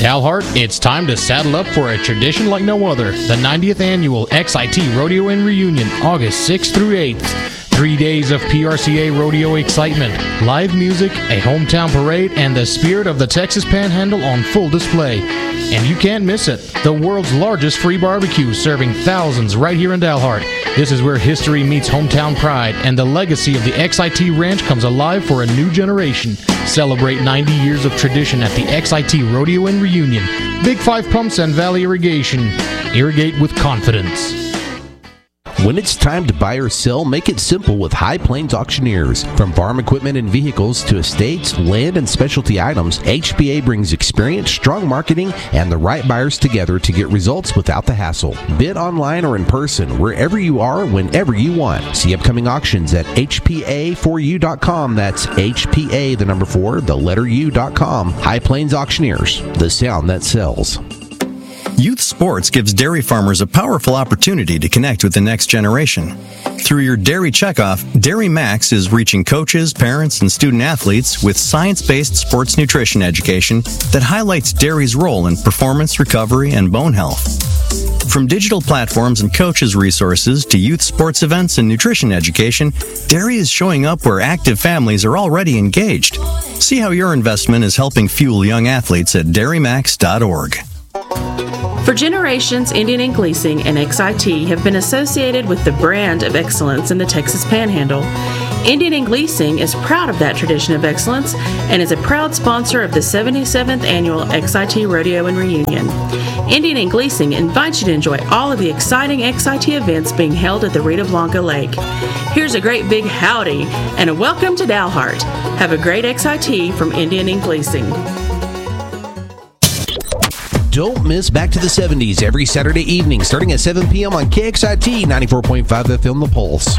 Dalhart, it's time to saddle up for a tradition like no other. The 90th Annual XIT Rodeo and Reunion, August 6th through 8th. 3 days of PRCA rodeo excitement, live music, a hometown parade, and the spirit of the Texas Panhandle on full display. And you can't miss it. The world's largest free barbecue, serving thousands right here in Dalhart. This is where history meets hometown pride, and the legacy of the XIT Ranch comes alive for a new generation. Celebrate 90 years of tradition at the XIT Rodeo and Reunion. Big Five Pumps and Valley Irrigation. Irrigate with confidence. When it's time to buy or sell, make it simple with High Plains Auctioneers. From farm equipment and vehicles to estates, land, and specialty items, HPA brings experience, strong marketing, and the right buyers together to get results without the hassle. Bid online or in person, wherever you are, whenever you want. See upcoming auctions at HPA4U.com. That's HPA, the number 4, the letter U.com. High Plains Auctioneers, the sound that sells. Youth sports gives dairy farmers a powerful opportunity to connect with the next generation. Through your Dairy Checkoff, Dairy Max is reaching coaches, parents, and student athletes with science-based sports nutrition education that highlights dairy's role in performance, recovery, and bone health. From digital platforms and coaches' resources to youth sports events and nutrition education, dairy is showing up where active families are already engaged. See how your investment is helping fuel young athletes at dairymax.org. For generations, Indian Ink Leasing and XIT have been associated with the brand of excellence in the Texas Panhandle. Indian Ink Leasing is proud of that tradition of excellence and is a proud sponsor of the 77th Annual XIT Rodeo and Reunion. Indian Ink Leasing invites you to enjoy all of the exciting XIT events being held at the Rita Blanca Lake. Here's a great big howdy and a welcome to Dalhart. Have a great XIT from Indian Ink Leasing. Don't miss Back to the 70s every Saturday evening starting at 7 p.m. on KXIT 94.5 FM The Pulse.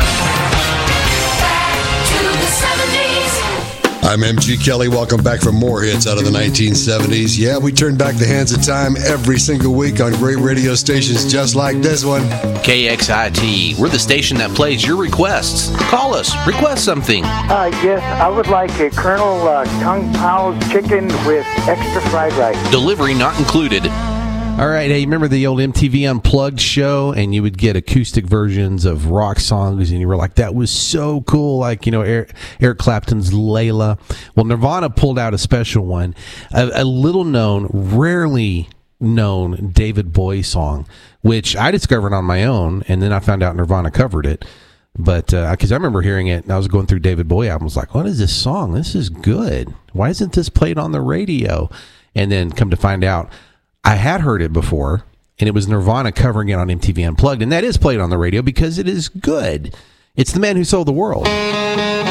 I'm MG Kelly. Welcome back for more hits out of the 1970s. Yeah, we turn back the hands of time every single week on great radio stations just like this one. KXIT. We're the station that plays your requests. Call us. Request something. Yes, I would like a Colonel Kung Pao chicken with extra fried rice. Delivery not included. All right, hey, remember the old MTV Unplugged show, and you would get acoustic versions of rock songs, and you were like, that was so cool, like, you know, Eric Clapton's Layla. Well, Nirvana pulled out a special one, a little-known, rarely known David Bowie song, which I discovered on my own, and then I found out Nirvana covered it. But because I remember hearing it, and I was going through David Bowie albums, like, what is this song? This is good. Why isn't this played on the radio? And then come to find out, I had heard it before, and it was Nirvana covering it on MTV Unplugged, and that is played on the radio because it is good. It's The Man Who Sold the World.